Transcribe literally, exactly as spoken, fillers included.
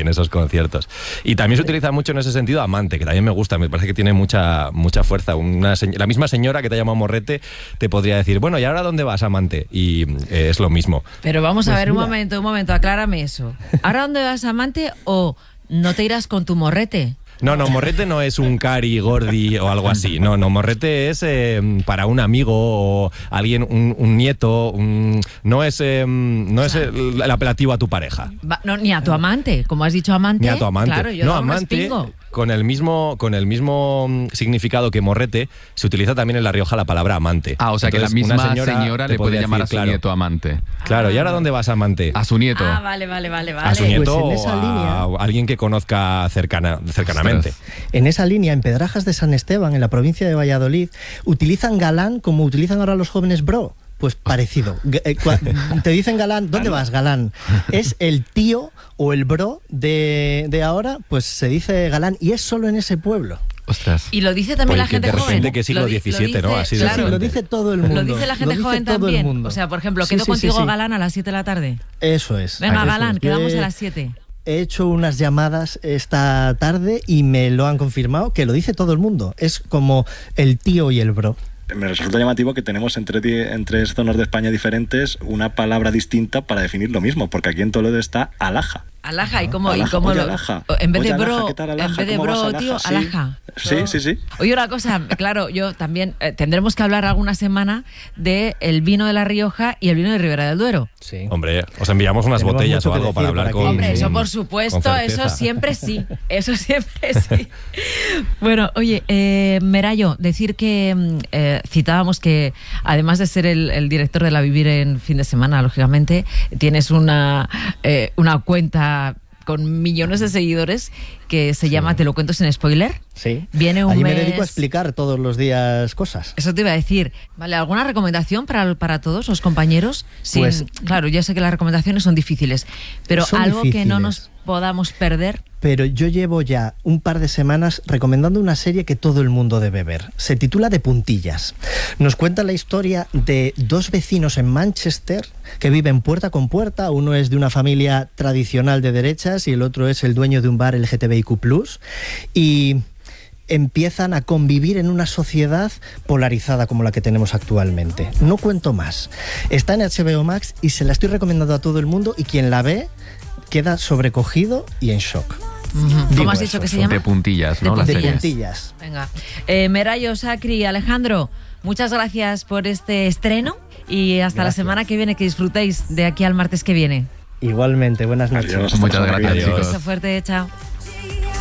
en esos conciertos. Y también se utiliza mucho en ese sentido amante, que también me gusta, me parece que tiene mucha, mucha fuerza. Una se- la misma señora que te ha llamado morrete te podría decir, bueno, ¿y ahora dónde vas, amante? Y eh, es lo mismo. Pero vamos Pues a ver, un mira. momento, un momento, aclárame eso. ¿Ahora dónde vas, amante, o no te irás con tu morrete? No, no, morrete no es un cari, gordi o algo así. No, no, morrete es eh, para un amigo o alguien, un, un nieto. Un, no es, eh, no es el, el apelativo a tu pareja. Va- no, ni a tu amante, como has dicho amante. Ni a tu amante. Claro, yo no, no me amante, respingo. con el mismo con el mismo mm, significado que morrete, se utiliza también en La Rioja la palabra amante. Ah, o sea Entonces, que la una misma señora señora te le puede podría llamar decir, a su claro, nieto amante. Claro, ¿y ahora dónde vas, amante? A su nieto. Ah, vale, vale, vale, vale. A su nieto Pues en esa o a línea- alguien que conozca cercana, cercanamente. Ostras. En esa línea, en Pedrajas de San Esteban, en la provincia de Valladolid, utilizan galán como utilizan ahora los jóvenes bro. Pues parecido. G- eh, cua- Te dicen galán, ¿dónde vas, galán? Es el tío o el bro de, de ahora, pues se dice galán y es solo en ese pueblo. Ostras. Y lo dice también la Porque gente de joven. repente que siglo Lo di- lo diecisiete, ¿no? dice- Así de claro, Sí, lo repente. dice todo el mundo. Lo dice la gente dice joven todo el también. mundo. O sea, por ejemplo, Sí, quedo sí, sí, contigo sí. galán a las siete de la tarde. Eso es. Venga, Eso galán, es. quedamos Yo a he- las siete. He hecho unas llamadas esta tarde y me lo han confirmado, que lo dice todo el mundo. Es como el tío y el bro. Me resulta llamativo que tenemos en tres, di- en tres zonas de España diferentes una palabra distinta para definir lo mismo, porque aquí en Toledo está alhaja. Alaja, y como, y Alaja, como oye, lo- alaja. en vez Oye, de alaja, bro, ¿qué tal, en alaja? vez de ¿Cómo vas, bro, alaja? tío, Sí. alaja. Sí, sí, sí. Oye, una cosa, claro, yo también eh, tendremos que hablar alguna semana de el vino de La Rioja y el vino de Ribera del Duero. Sí. Hombre, os enviamos unas Tenemos botellas mucho o que algo decir para hablar por con... aquí. Hombre, eso con por supuesto, certeza. eso siempre sí, eso siempre sí. Bueno, oye, eh, Merayo, decir que mm, eh, citábamos que además de ser el, el director de La Vivir en fin de semana, lógicamente, tienes una, eh, una cuenta con millones de seguidores que se llama Te lo cuento sin spoiler. Sí. Viene un Allí mes... me dedico a explicar todos los días cosas. Eso te iba a decir. Vale, ¿alguna recomendación para, para todos los compañeros? Sin- Pues- claro, ya sé que las recomendaciones son difíciles, pero Son algo que no difíciles. nos podamos perder. Pero yo llevo ya un par de semanas recomendando una serie que todo el mundo debe ver. Se titula De puntillas. Nos cuenta la historia de dos vecinos en Manchester que viven puerta con puerta. Uno es de una familia tradicional de derechas y el otro es el dueño de un bar L G T B I Q plus. Y empiezan a convivir en una sociedad polarizada como la que tenemos actualmente. No cuento más. Está en H B O Max y se la estoy recomendando a todo el mundo y quien la ve queda sobrecogido y en shock. Ujú. Digo ¿Cómo has eso, dicho que se son llama? De puntillas, De ¿no? Las De puntillas. series. puntillas. Venga. Eh, Merayo, Sacri, Alejandro, muchas gracias por este estreno y hasta la Gracias. semana que viene, que disfrutéis de aquí al martes que viene. Igualmente, buenas noches. Adiós, hasta Muchas la semana que gracias, viene. chicos. Beso fuerte, chao.